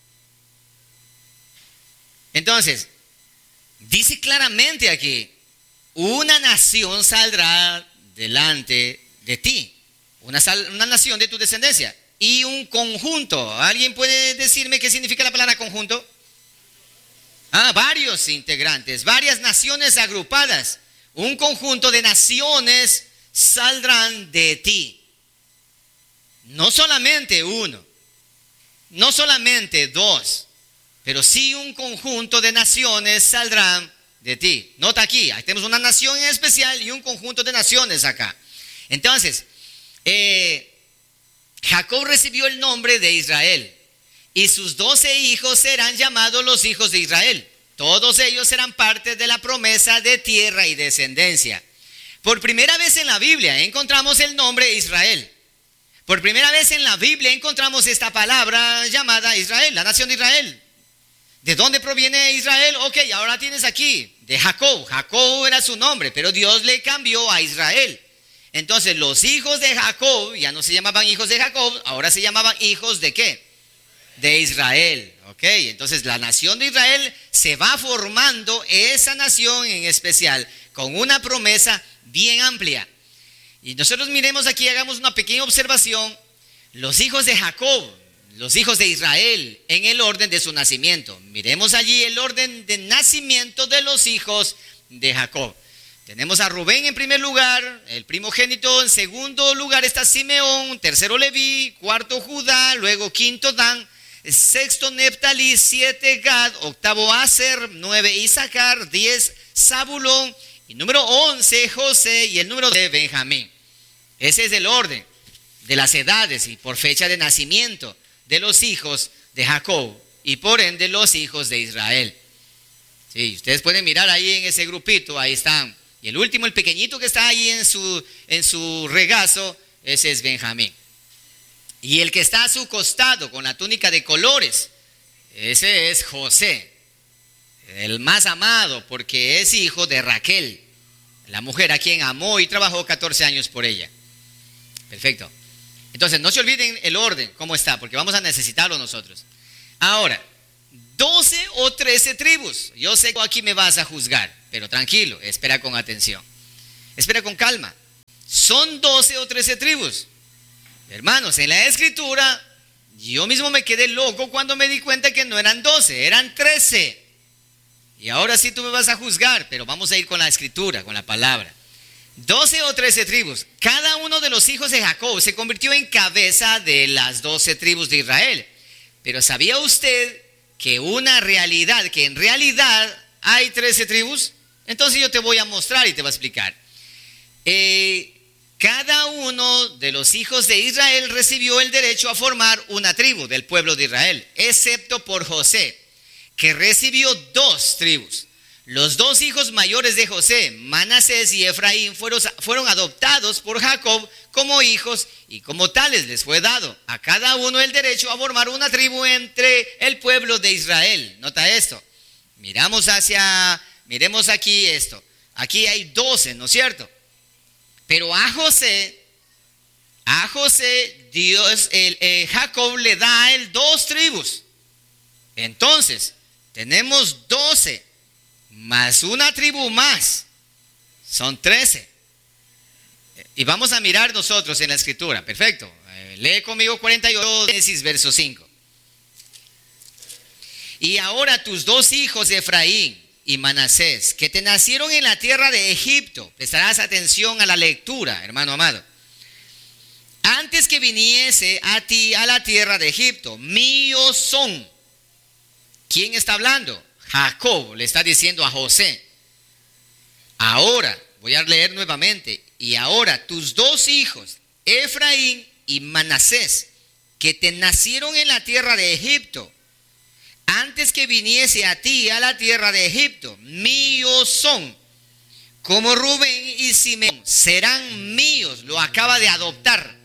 Entonces, dice claramente aquí: una nación saldrá delante de ti, una, sal, una nación de tu descendencia, y un conjunto. ¿Alguien puede decirme qué significa la palabra conjunto? Ah, varios integrantes, varias naciones agrupadas. Un conjunto de naciones saldrán de ti. No solamente uno, no solamente dos, pero sí un conjunto de naciones saldrán de ti. Nota aquí, ahí tenemos una nación en especial y un conjunto de naciones acá. Entonces, eh, Jacob recibió el nombre de Israel, y sus doce hijos serán llamados los hijos de Israel. Todos ellos serán parte de la promesa de tierra y descendencia. Por primera vez en la Biblia encontramos el nombre Israel. Por primera vez en la Biblia encontramos esta palabra llamada Israel, la nación de Israel. ¿De dónde proviene Israel? Ok, ahora tienes aquí, de Jacob. Jacob era su nombre, pero Dios le cambió a Israel. Entonces los hijos de Jacob ya no se llamaban hijos de Jacob, ahora se llamaban hijos de ¿qué? De Israel. Ok, entonces la nación de Israel se va formando, esa nación en especial, con una promesa bien amplia. Y nosotros miremos aquí, hagamos una pequeña observación. Los hijos de Jacob, los hijos de Israel, en el orden de su nacimiento. Miremos allí el orden de nacimiento de los hijos de Jacob. Tenemos a Rubén en primer lugar, el primogénito. En segundo lugar está Simeón, tercero Leví, cuarto Judá, luego quinto Dan, sexto Neftalí, siete Gad, octavo Aser, nueve Isaacar, diez Zabulón, y número once José, y el número de Benjamín. Ese es el orden de las edades y por fecha de nacimiento de los hijos de Jacob y por ende los hijos de Israel. Sí, ustedes pueden mirar ahí en ese grupito, ahí están. Y el último, el pequeñito que está ahí en su, en su regazo, ese es Benjamín. Y el que está a su costado con la túnica de colores, ese es José, el más amado porque es hijo de Raquel. la mujer a quien amó y trabajó catorce años por ella. Perfecto. Entonces, no se olviden el orden, cómo está, porque vamos a necesitarlo nosotros. Ahora, doce o trece tribus. Yo sé que aquí me vas a juzgar, pero tranquilo, espera con atención. Espera con calma. Son doce o trece tribus. Hermanos, en la escritura, yo mismo me quedé loco cuando me di cuenta que no eran doce, eran trece. Y ahora sí tú me vas a juzgar, pero vamos a ir con la escritura, con la palabra. doce o trece tribus. Cada uno de los hijos de Jacob se convirtió en cabeza de las doce tribus de Israel. Pero ¿sabía usted que una realidad, que en realidad hay trece tribus? Entonces yo te voy a mostrar y te voy a explicar. Eh, cada uno de los hijos de Israel recibió el derecho a formar una tribu del pueblo de Israel, excepto por José, que recibió dos tribus. Los dos hijos mayores de José, Manasés y Efraín, fueron, fueron adoptados por Jacob como hijos y como tales les fue dado a cada uno el derecho a formar una tribu entre el pueblo de Israel. Nota esto. Miramos hacia, miremos aquí esto. Aquí hay doce, ¿no es cierto? Pero a José, a José, Dios, el, eh, Jacob le da a él dos tribus. Entonces, tenemos doce. Más una tribu más, son trece. Y vamos a mirar nosotros en la escritura, perfecto. Eh, lee conmigo cuarenta y ocho, Génesis, verso cinco. Y ahora tus dos hijos, Efraín y Manasés, que te nacieron en la tierra de Egipto, prestarás atención a la lectura, hermano amado. Antes que viniese a ti a la tierra de Egipto, míos son. ¿Quién está hablando? Jacob le está diciendo a José. Ahora, voy a leer nuevamente. Y ahora tus dos hijos, Efraín y Manasés, que te nacieron en la tierra de Egipto, antes que viniese a ti a la tierra de Egipto, míos son. Como Rubén y Simeón serán míos. Lo acaba de adoptar.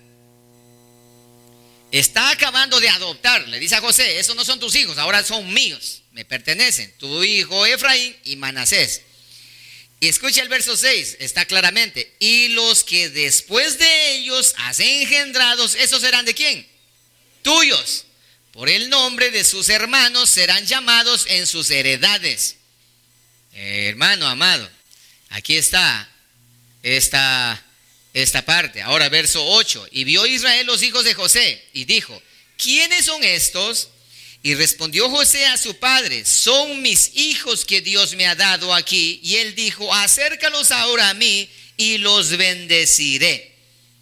Está acabando de adoptar. Le dice a José, esos no son tus hijos, ahora son míos. Me pertenecen, tu hijo Efraín y Manasés. Y escucha el verso seis, está claramente. Y los que después de ellos has engendrados, ¿esos serán de quién? Tuyos. Por el nombre de sus hermanos serán llamados en sus heredades. Eh, hermano amado, aquí está esta, esta parte. Ahora verso ocho. Y vio Israel los hijos de José y dijo, ¿quiénes son estos? Y respondió José a su padre, son mis hijos que Dios me ha dado aquí. Y él dijo, acércalos ahora a mí y los bendeciré.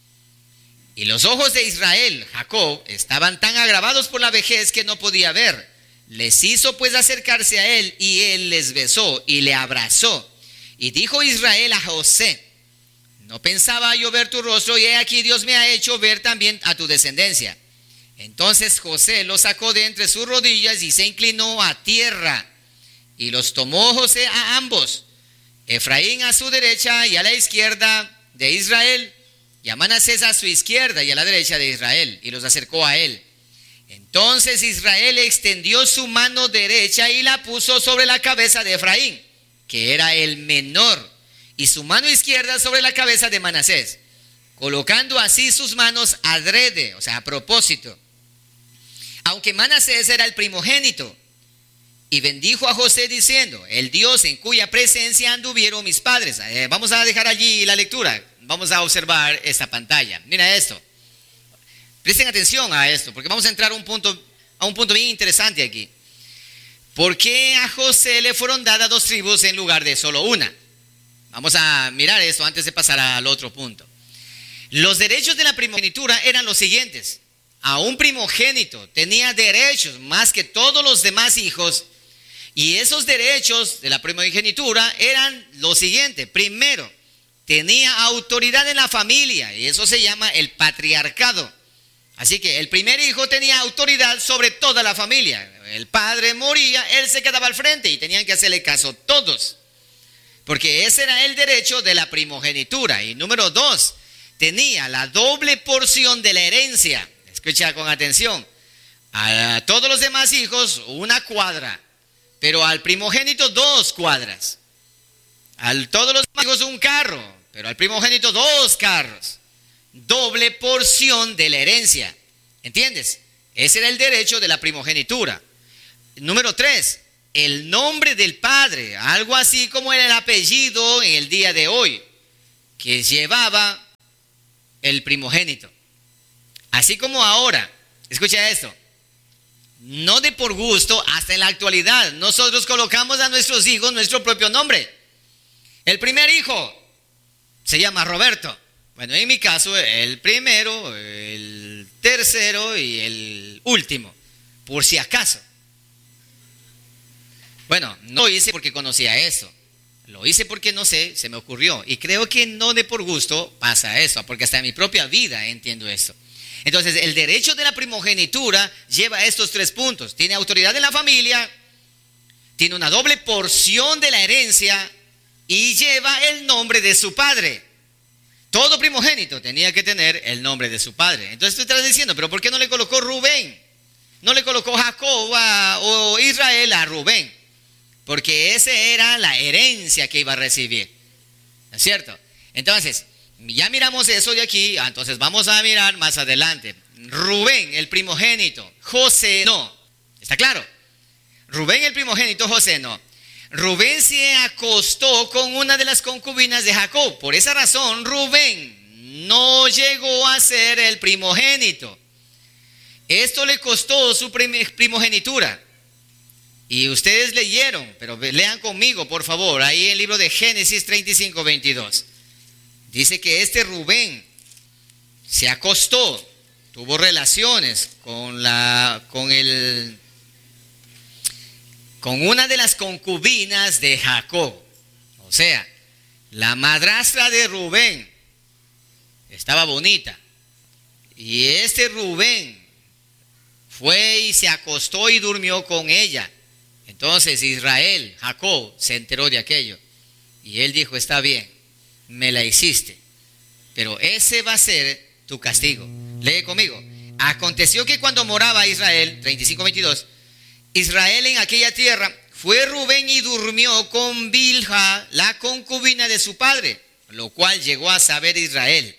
Y los ojos de Israel, Jacob, estaban tan agravados por la vejez que no podía ver. Les hizo pues acercarse a él y él les besó y le abrazó. Y dijo Israel a José, no pensaba yo ver tu rostro y he aquí Dios me ha hecho ver también a tu descendencia. Entonces José los sacó de entre sus rodillas y se inclinó a tierra. Y los tomó José a ambos, Efraín a su derecha y a la izquierda de Israel, y a Manasés a su izquierda y a la derecha de Israel, y los acercó a él. Entonces Israel extendió su mano derecha y la puso sobre la cabeza de Efraín, que era el menor, y su mano izquierda sobre la cabeza de Manasés, colocando así sus manos adrede, o sea, a propósito. Aunque Manasés era el primogénito, y bendijo a José diciendo, el Dios en cuya presencia anduvieron mis padres. Eh, vamos a dejar allí la lectura, vamos a observar esta pantalla. Mira esto, presten atención a esto, porque vamos a entrar a un punto, a un punto bien interesante aquí. ¿Por qué a José le fueron dadas dos tribus en lugar de solo una? Vamos a mirar esto antes de pasar al otro punto. Los derechos de la primogenitura eran los siguientes. A un primogénito tenía derechos más que todos los demás hijos, y esos derechos de la primogenitura eran los siguientes. Primero, tenía autoridad en la familia, y eso se llama el patriarcado. Así que el primer hijo tenía autoridad sobre toda la familia. El padre moría, él se quedaba al frente y tenían que hacerle caso todos, porque ese era el derecho de la primogenitura. Y número dos, tenía la doble porción de la herencia. Escucha con atención. A todos los demás hijos una cuadra, pero al primogénito dos cuadras. A todos los hijos un carro, pero al primogénito dos carros. Doble porción de la herencia. ¿Entiendes? Ese era el derecho de la primogenitura. Número tres, el nombre del padre, algo así como era el apellido en el día de hoy, que llevaba el primogénito. Así como ahora, escucha esto, no de por gusto, hasta en la actualidad, nosotros colocamos a nuestros hijos nuestro propio nombre. El primer hijo se llama Roberto. Bueno, en mi caso, el primero, el tercero y el último, por si acaso. Bueno, no lo hice porque conocía eso. Lo hice porque, no sé, se me ocurrió. Y creo que no de por gusto pasa eso, porque hasta en mi propia vida entiendo esto. Entonces, el derecho de la primogenitura lleva estos tres puntos. Tiene autoridad en la familia, tiene una doble porción de la herencia y lleva el nombre de su padre. Todo primogénito tenía que tener el nombre de su padre. Entonces tú estás diciendo, ¿pero por qué no le colocó Rubén? No le colocó Jacob a, o Israel a Rubén. Porque esa era la herencia que iba a recibir. ¿No es cierto? Entonces, ya miramos eso de aquí. Entonces vamos a mirar más adelante. Rubén, el primogénito. José no. ¿Está claro? Rubén, el primogénito. José no. Rubén se acostó con una de las concubinas de Jacob. Por esa razón, Rubén no llegó a ser el primogénito. Esto le costó su primogenitura. Y ustedes leyeron, pero lean conmigo, por favor, ahí en el libro de Génesis treinta y cinco, veintidós. Dice que este Rubén se acostó, tuvo relaciones con la, con el... con una de las concubinas de Jacob. O sea, la madrastra de Rubén estaba bonita. Y este Rubén fue y se acostó y durmió con ella. Entonces Israel, Jacob, se enteró de aquello. Y él dijo, está bien, me la hiciste, pero ese va a ser tu castigo. Lee conmigo. Aconteció que cuando moraba Israel, treinta y cinco, veintidós, Israel en aquella tierra, fue Rubén y durmió con Bilha, la concubina de su padre, lo cual llegó a saber Israel.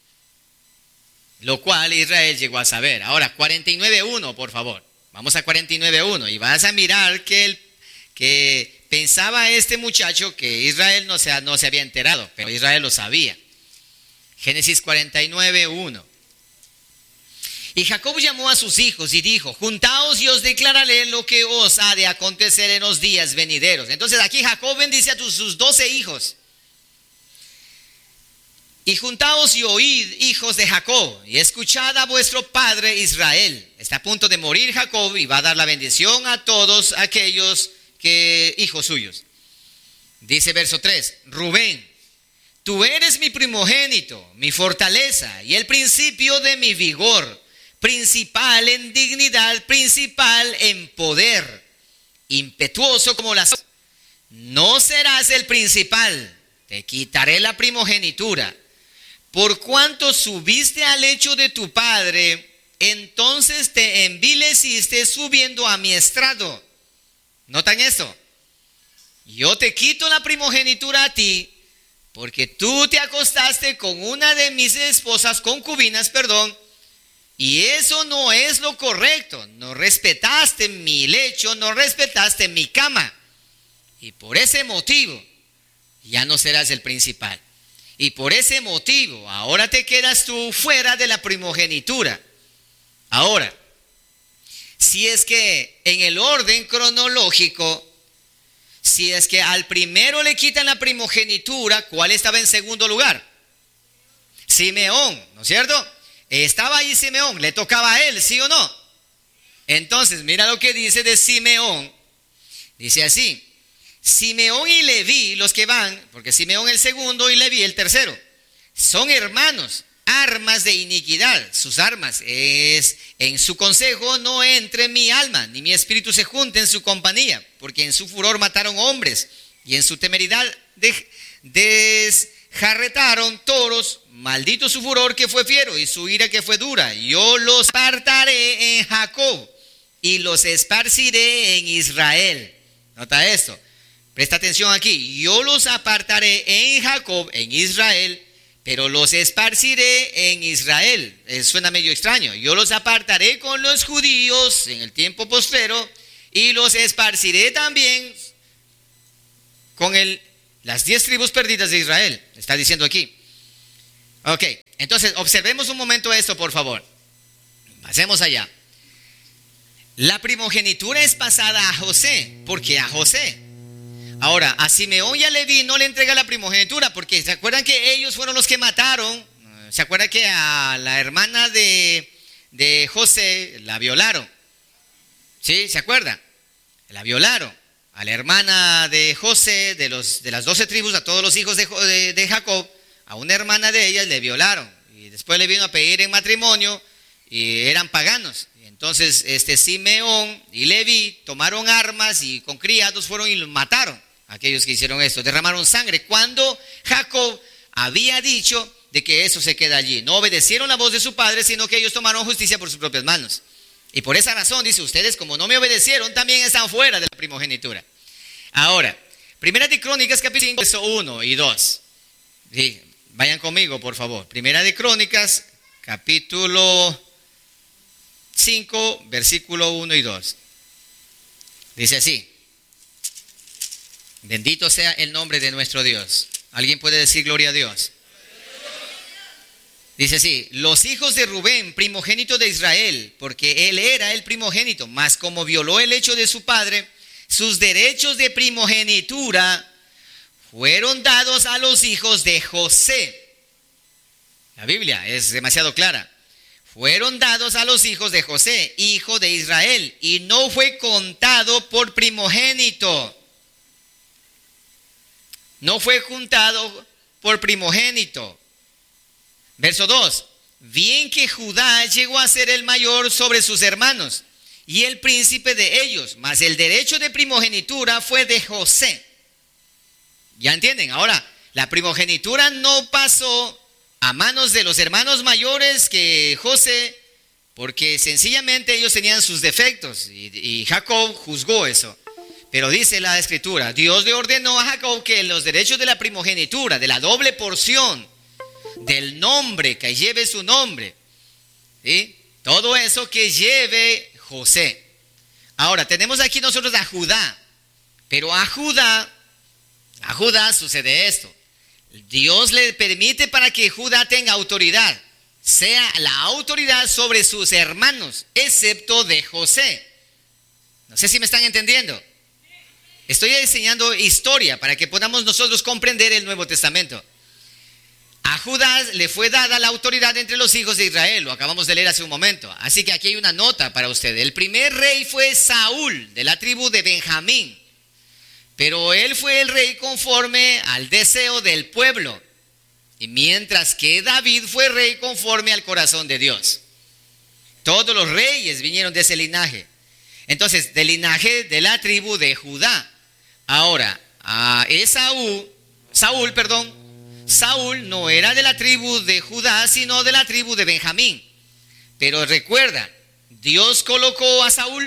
Lo cual Israel llegó a saber. Ahora, cuarenta y nueve, uno, por favor. Vamos a cuarenta y nueve, uno. Y vas a mirar que, el, que pensaba este muchacho que Israel no se, no se había enterado, pero Israel lo sabía. Génesis cuarenta y nueve, uno. Y Jacob llamó a sus hijos y dijo, juntaos y os declararé lo que os ha de acontecer en los días venideros. Entonces aquí Jacob bendice a sus doce hijos. Y juntaos y oíd, hijos de Jacob, y escuchad a vuestro padre Israel. Está a punto de morir Jacob y va a dar la bendición a todos aquellos que, hijos suyos. Dice verso tres, Rubén, tú eres mi primogénito, mi fortaleza y el principio de mi vigor, principal en dignidad, principal en poder, impetuoso como las... No serás el principal, te quitaré la primogenitura. Por cuanto subiste al lecho de tu padre, entonces te envileciste subiendo a mi estrado. ¿Notan esto? Yo te quito la primogenitura a ti, porque tú te acostaste con una de mis esposas, concubinas, perdón, y eso no es lo correcto. No respetaste mi lecho, no respetaste mi cama. Y por ese motivo, ya no serás el principal. Y por ese motivo, ahora te quedas tú fuera de la primogenitura. Ahora, si es que en el orden cronológico, si es que al primero le quitan la primogenitura, ¿cuál estaba en segundo lugar? Simeón, ¿no es cierto? Estaba ahí Simeón, le tocaba a él, ¿sí o no? Entonces, mira lo que dice de Simeón. Dice así. Simeón y Leví, los que van, porque Simeón el segundo y Leví el tercero, son hermanos, armas de iniquidad. Sus armas es, en su consejo no entre mi alma, ni mi espíritu se junte en su compañía, porque en su furor mataron hombres, y en su temeridad de, desjarretaron toros. Maldito su furor que fue fiero, y su ira que fue dura. Yo los apartaré en Jacob, y los esparciré en Israel. Nota esto. Presta atención aquí. Yo los apartaré en Jacob, en Israel, pero los esparciré en Israel. Eh, suena medio extraño. Yo los apartaré con los judíos en el tiempo postrero y los esparciré también con el, las diez tribus perdidas de Israel. Está diciendo aquí. Ok, entonces observemos un momento esto, por favor. Pasemos allá. La primogenitura es pasada a José. ¿Por qué a José? Ahora, a Simeón y a Leví no le entrega la primogenitura, porque se acuerdan que ellos fueron los que mataron. Se acuerdan que a la hermana de, de José la violaron. ¿Sí? ¿Se acuerdan? La violaron. A la hermana de José, de, los, de las doce tribus, a todos los hijos de, de, de Jacob, a una hermana de ellas le violaron. Y después le vino a pedir en matrimonio y eran paganos. Entonces, este Simeón y Leví tomaron armas y con criados fueron y los mataron. Aquellos que hicieron esto, derramaron sangre. Cuando Jacob había dicho de que eso se queda allí. No obedecieron la voz de su padre, sino que ellos tomaron justicia por sus propias manos. Y por esa razón, dice, ustedes como no me obedecieron, también están fuera de la primogenitura. Ahora, Primera de Crónicas, capítulo cinco, verso uno y dos. Sí, vayan conmigo, por favor. Primera de Crónicas, capítulo cinco, versículo uno y dos. Dice así. Bendito sea el nombre de nuestro Dios. ¿Alguien puede decir gloria a Dios? Dice así: los hijos de Rubén, primogénito de Israel, porque él era el primogénito, mas como violó el hecho de su padre, sus derechos de primogenitura fueron dados a los hijos de José. La Biblia es demasiado clara. Fueron dados a los hijos de José, hijo de Israel, y no fue contado por primogénito. No fue contado por primogénito. Verso dos. Bien que Judá llegó a ser el mayor sobre sus hermanos y el príncipe de ellos, mas el derecho de primogenitura fue de José. ¿Ya entienden? Ahora, la primogenitura no pasó a manos de los hermanos mayores que José, porque sencillamente ellos tenían sus defectos y, y Jacob juzgó eso. Pero dice la escritura, Dios le ordenó a Jacob que los derechos de la primogenitura, de la doble porción, del nombre, que lleve su nombre, ¿sí? Todo eso que lleve José. Ahora, tenemos aquí nosotros a Judá, pero a Judá, a Judá sucede esto. Dios le permite para que Judá tenga autoridad, sea la autoridad sobre sus hermanos, excepto de José. No sé si me están entendiendo. Estoy enseñando historia para que podamos nosotros comprender el Nuevo Testamento. A Judá le fue dada la autoridad entre los hijos de Israel, lo acabamos de leer hace un momento. Así que aquí hay una nota para usted. El primer rey fue Saúl, de la tribu de Benjamín. Pero él fue el rey conforme al deseo del pueblo. Y mientras que David fue rey conforme al corazón de Dios. Todos los reyes vinieron de ese linaje. Entonces, del linaje de la tribu de Judá. Ahora, a Esaú, Saúl, perdón, Saúl no era de la tribu de Judá, sino de la tribu de Benjamín. Pero recuerda, ¿Dios colocó a Saúl?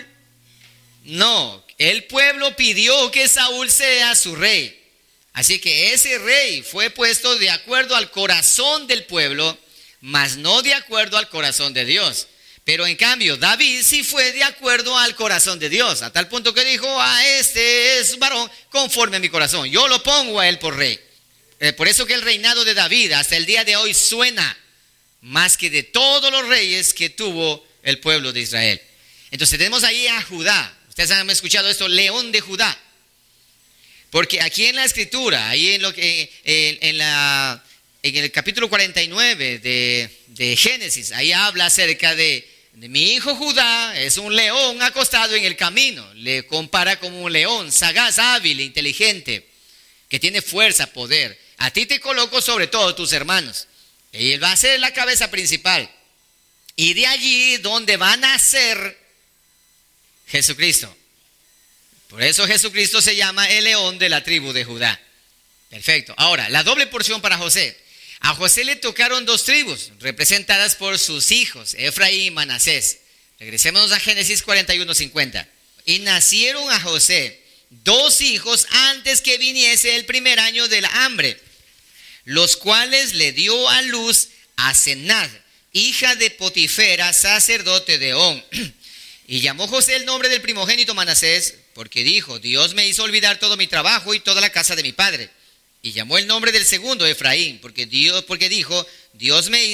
No, el pueblo pidió que Saúl sea su rey. Así que ese rey fue puesto de acuerdo al corazón del pueblo, mas no de acuerdo al corazón de Dios. Pero en cambio, David sí fue de acuerdo al corazón de Dios, a tal punto que dijo, ah, este es varón conforme a mi corazón, yo lo pongo a él por rey. Eh, por eso que el reinado de David hasta el día de hoy suena más que de todos los reyes que tuvo el pueblo de Israel. Entonces tenemos ahí a Judá. Ustedes han escuchado esto, león de Judá. Porque aquí en la escritura, ahí en, lo que, en, en, la, en el capítulo cuarenta y nueve de, de Génesis, ahí habla acerca de, de mi hijo Judá, es un león acostado en el camino. Le compara como un león, sagaz, hábil, inteligente, que tiene fuerza, poder. A ti te coloco sobre todos tus hermanos. Y él va a ser la cabeza principal. Y de allí donde va a nacer Jesucristo. Por eso Jesucristo se llama el león de la tribu de Judá. Perfecto. Ahora, la doble porción para José. A José le tocaron dos tribus, representadas por sus hijos, Efraín y Manasés. Regresemos a Génesis cuarenta y uno, cincuenta. Y nacieron a José dos hijos antes que viniese el primer año de la hambre, los cuales le dio a luz a Senad, hija de Potifera, sacerdote de On. Y llamó José el nombre del primogénito Manasés, porque dijo: Dios me hizo olvidar todo mi trabajo y toda la casa de mi padre. Y llamó el nombre del segundo Efraín, porque Dios, porque dijo: Dios me hizo